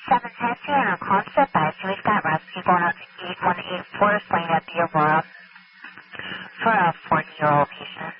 7 taxi and our call set by. So we've got rescue going out to 8184, playing at the Aurora for a 40-year-old patient.